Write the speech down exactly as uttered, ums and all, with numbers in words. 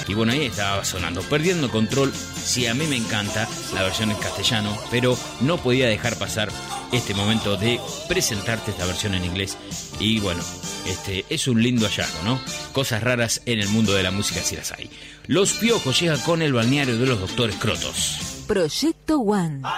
Y bueno, ahí estaba sonando Perdiendo Control. Sí, a mí me encanta la versión en castellano, pero no podía dejar pasar este momento de presentarte esta versión en inglés. Y bueno, este es un lindo hallazgo, ¿no? Cosas raras en el mundo de la música, si las hay. Los Piojos llegan con El balneario de los doctores Crotos. Proyecto One.